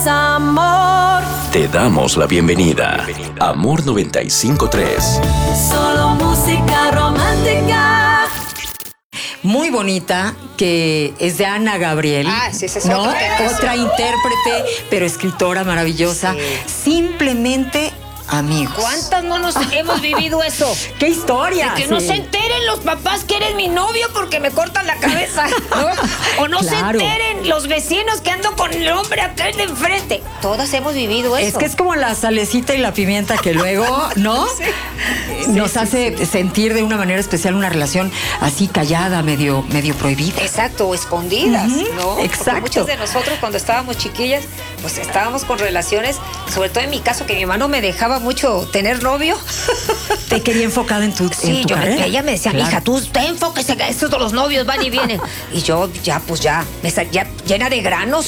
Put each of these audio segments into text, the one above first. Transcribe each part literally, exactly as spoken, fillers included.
amor. Te damos la bienvenida. Amor noventa y cinco punto tres. Solo música romántica. Muy bonita, que es de Ana Gabriel. Ah, sí, esa es ¿no? otra. Otra intérprete, pero escritora maravillosa. Sí. Simplemente amigos. ¿Cuántas no nos hemos vivido eso? ¡Qué historia! De que Sí. no se enteren los papás que eres mi novio porque me cortan la cabeza, ¿no? O no Claro. se enteren los vecinos que ando con el hombre acá de enfrente. Todas hemos vivido eso. Es que es como la salecita y la pimienta que luego, ¿no? Sí. Nos Sí, sí, hace sí. sentir de una manera especial una relación así callada, medio, medio prohibida. Exacto, o escondidas, Ujú, ¿no? Porque exacto. muchas de nosotros cuando estábamos chiquillas, pues estábamos con relaciones, sobre todo en mi caso, que mi mamá no me dejaba mucho tener novio. Te quería enfocada en tu, en Sí, tu yo, carrera. ella me decía, Claro. hija, tú te enfóquese, que estos los novios van y vienen. Y yo ya, pues ya, me sa- ya llena de granos.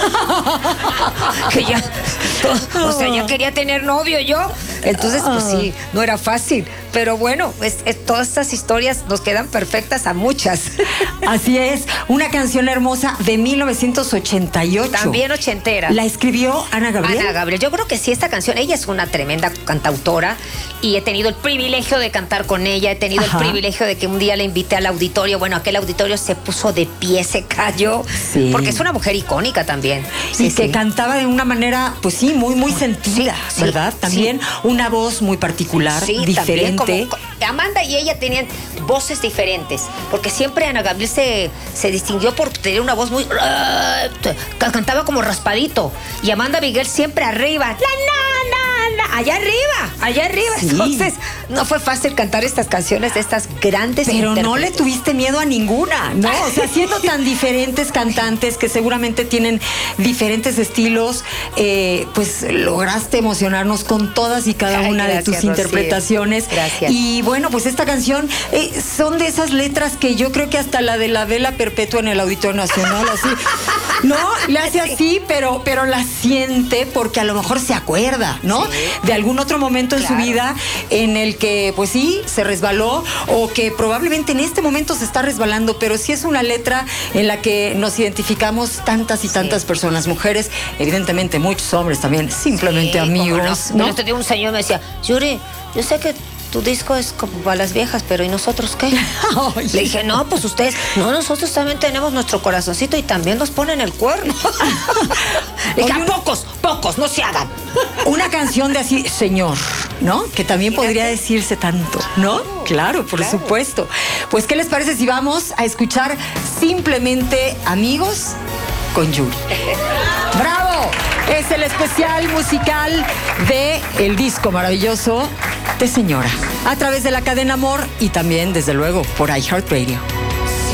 Que ya, o sea, ya quería tener novio yo. Entonces, pues sí, no era fácil. Pero bueno, es, es- todas estas historias nos quedan perfectas a muchas. Así es, una canción hermosa de mil novecientos ochenta y ocho. También ochentera. La escribió Ana Gabriel. Ana Gabriel, yo creo que sí, esta canción, ella es una tremenda cantautora y he tenido el privilegio de cantar con ella, he tenido Ajá. el privilegio de que un día la invité al auditorio, bueno, aquel auditorio se puso de pie, se cayó, Sí. porque es una mujer icónica también. Y Sí, que sí. cantaba de una manera, pues sí, muy, muy sentida, sí, ¿verdad? sí. También una voz muy particular, Sí, diferente. también como- Amanda y ella tenían voces diferentes, porque siempre Ana Gabriel se, se distinguió por tener una voz muy... cantaba como raspadito, y Amanda Miguel siempre arriba, la, na, na, na, allá arriba, allá arriba. Sí. Entonces, no fue fácil cantar estas canciones de estas grandes Pero no le intérpretes. tuviste miedo a ninguna, ¿no? O sea, siendo tan diferentes cantantes que seguramente tienen diferentes estilos, eh, pues lograste emocionarnos con todas y cada Ay, una de gracias, tus Rocío. interpretaciones. Gracias. Y bueno, pues esta canción eh, son de esas letras que yo creo que hasta la de la vela perpetua en el Auditorio Nacional, así, ¿no? Le hace así, pero, pero la siente porque a lo mejor se acuerda, ¿no? Sí. De algún otro momento en Claro. su vida en el que, pues sí, se resbaló o que probablemente en este momento se está resbalando, pero sí es una letra en la que nos identificamos tantas y tantas Sí. personas, mujeres, evidentemente muchos hombres también, simplemente Sí, cómo amigos, no. ¿no? El otro día un señor me decía, Yuri, yo sé que tu disco es como para las viejas, pero ¿y nosotros qué? Ay. Le dije, no, pues ustedes, no, nosotros también tenemos nuestro corazoncito y también nos ponen el cuerno. Le dije, Oye, "A pocos, pocos, no se hagan". Una canción de así, señor, ¿no? Que también Fíjate. podría decirse tanto, ¿no? Claro, por claro. supuesto. Pues, ¿qué les parece si vamos a escuchar Simplemente Amigos con Yuri? ¡Bravo! Es el especial musical de el disco maravilloso de Señora, a través de la cadena Amor y también, desde luego, por iHeartRadio.